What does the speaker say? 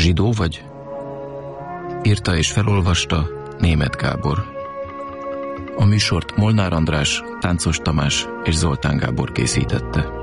Zsidó vagy? Írta és felolvasta Németh Gábor. A műsort Molnár András, Táncos Tamás és Zoltán Gábor készítette.